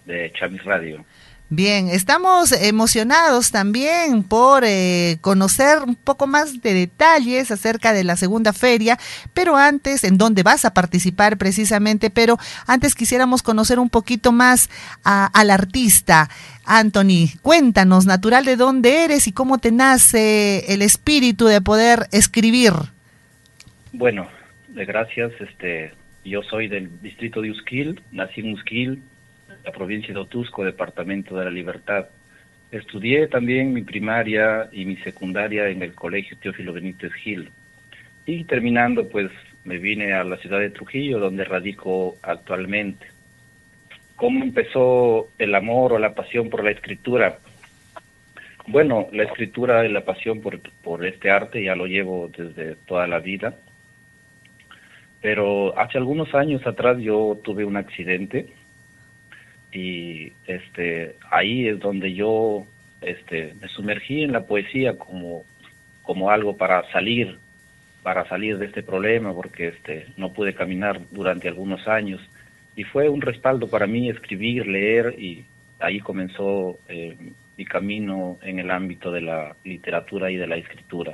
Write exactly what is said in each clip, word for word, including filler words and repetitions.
de Chamis Radio. Bien, estamos emocionados también por eh, conocer un poco más de detalles acerca de la segunda feria, pero antes, en dónde vas a participar precisamente, pero antes quisiéramos conocer un poquito más a, al artista. Anthony, cuéntanos, natural, de dónde eres y cómo te nace el espíritu de poder escribir. Bueno, de gracias, este, yo soy del distrito de Usquil, nací en Usquil, la provincia de Otusco, departamento de la Libertad. Estudié también mi primaria y mi secundaria en el colegio Teófilo Benítez Gil. Y terminando, pues me vine a la ciudad de Trujillo, donde radico actualmente. ¿Cómo empezó el amor o la pasión por la escritura? Bueno, la escritura y la pasión por, por este arte ya lo llevo desde toda la vida. Pero hace algunos años atrás yo tuve un accidente y este ahí es donde yo este me sumergí en la poesía como como algo para salir para salir de este problema, porque este no pude caminar durante algunos años y fue un respaldo para mí escribir, leer, y ahí comenzó eh, mi camino en el ámbito de la literatura y de la escritura.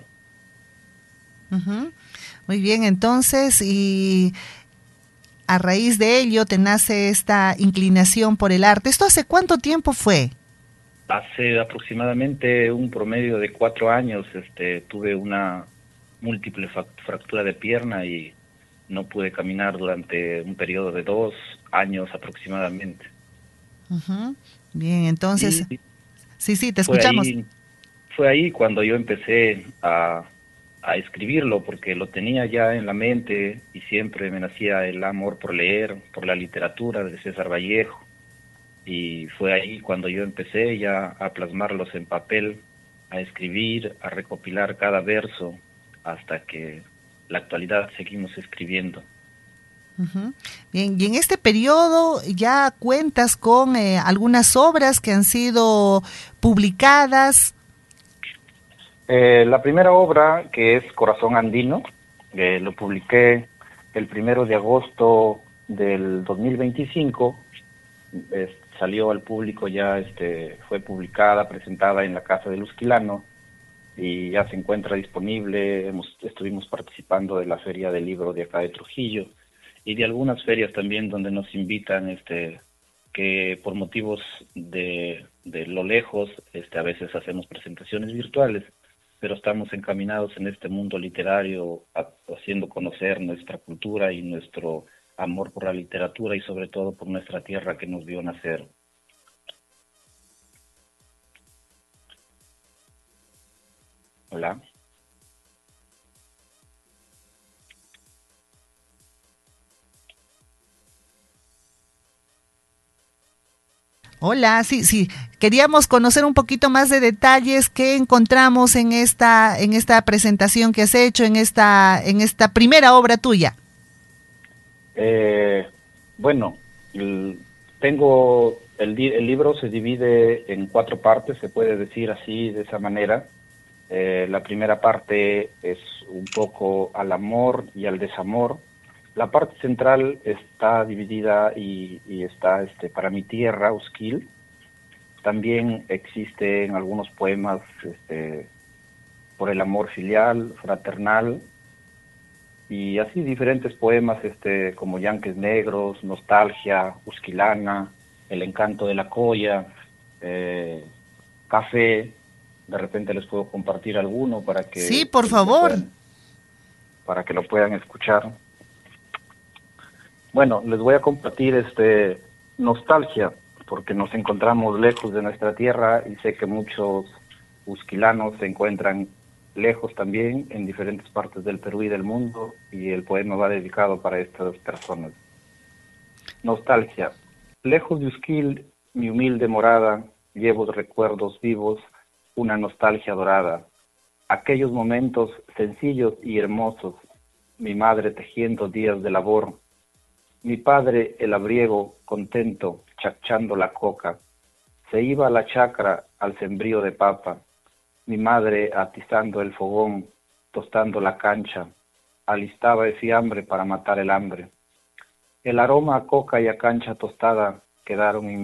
Uh-huh. Muy bien, entonces, y a raíz de ello te nace esta inclinación por el arte. ¿Esto hace cuánto tiempo fue? Hace aproximadamente un promedio de cuatro años este tuve una múltiple fractura de pierna y no pude caminar durante un periodo de dos años aproximadamente. Uh-huh. Bien, entonces, Y sí, sí, te fue escuchamos. ahí, fue ahí cuando yo empecé a, a escribirlo, porque lo tenía ya en la mente y siempre me nacía el amor por leer, por la literatura de César Vallejo. Y fue ahí cuando yo empecé ya a plasmarlos en papel, a escribir, a recopilar cada verso, hasta que la actualidad seguimos escribiendo. Uh-huh. Bien, y en este periodo ya cuentas con eh, algunas obras que han sido publicadas. Eh, la primera obra, que es Corazón Andino, eh, lo publiqué el primero de agosto del dos mil veinticinco. Eh, salió al público ya, este, fue publicada, presentada en la Casa del Usquilano y ya se encuentra disponible. Hemos, estuvimos participando de la Feria del Libro de acá de Trujillo y de algunas ferias también donde nos invitan, este, que por motivos de, de lo lejos, este, a veces hacemos presentaciones virtuales, pero estamos encaminados en este mundo literario, a, haciendo conocer nuestra cultura y nuestro amor por la literatura y sobre todo por nuestra tierra que nos vio nacer. Hola. Hola, sí, sí. Queríamos conocer un poquito más de detalles que encontramos en esta, en esta presentación que has hecho, en esta, en esta primera obra tuya. Eh, bueno, el, tengo el, el libro se divide en cuatro partes, se puede decir así, de esa manera. Eh, la primera parte es un poco al amor y al desamor. La parte central está dividida y, y está este, para mi tierra, Usquil. También existen algunos poemas este, por el amor filial, fraternal, y así diferentes poemas este, como Yanques Negros, Nostalgia, Usquilana, El Encanto de la Colla, eh, Café. De repente les puedo compartir alguno para Sí, que por lo favor. puedan, para que lo puedan escuchar. Bueno, les voy a compartir este Nostalgia, porque nos encontramos lejos de nuestra tierra y sé que muchos usquilanos se encuentran lejos también en diferentes partes del Perú y del mundo, y el poema va dedicado para estas personas. Nostalgia. Lejos de Usquil, mi humilde morada, llevo recuerdos vivos, una nostalgia dorada. Aquellos momentos sencillos y hermosos, mi madre tejiendo días de labor, mi padre el abriego contento, chachando la coca, se iba a la chacra al sembrío de papa, mi madre atizando el fogón, tostando la cancha, alistaba el fiambre para matar el hambre. El aroma a coca y a cancha tostada quedaron en